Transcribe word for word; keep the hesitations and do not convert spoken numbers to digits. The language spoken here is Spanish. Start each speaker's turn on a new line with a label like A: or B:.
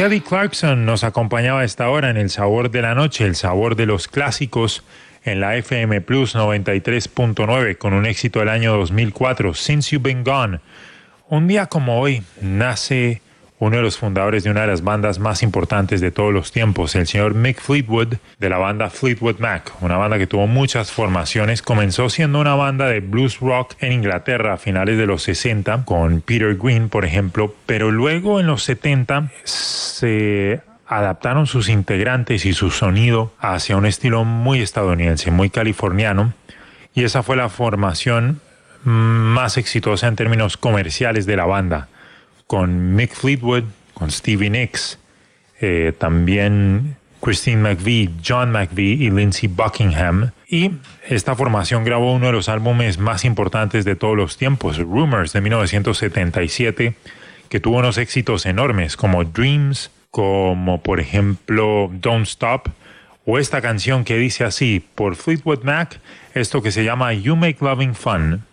A: Kelly Clarkson nos acompañaba a esta hora en El Sabor de la Noche, el sabor de los clásicos en la F M Plus noventa y tres punto nueve con un éxito del año dos mil cuatro, Since You've Been Gone. Un día como hoy nace uno de los fundadores de una de las bandas más importantes de todos los tiempos, el señor Mick Fleetwood, de la banda Fleetwood Mac, una banda que tuvo muchas formaciones. Comenzó siendo una banda de blues rock en Inglaterra a finales de los sesenta, con Peter Green, por ejemplo, pero luego en los setenta se adaptaron sus integrantes y su sonido hacia un estilo muy estadounidense, muy californiano, y esa fue la formación más exitosa en términos comerciales de la banda, con Mick Fleetwood, con Stevie Nicks, eh, también Christine McVie, John McVie y Lindsey Buckingham. Y esta formación grabó uno de los álbumes más importantes de todos los tiempos, Rumors, de mil novecientos setenta y siete, que tuvo unos éxitos enormes como Dreams, como por ejemplo Don't Stop, o esta canción que dice así, por Fleetwood Mac, esto que se llama You Make Loving Fun.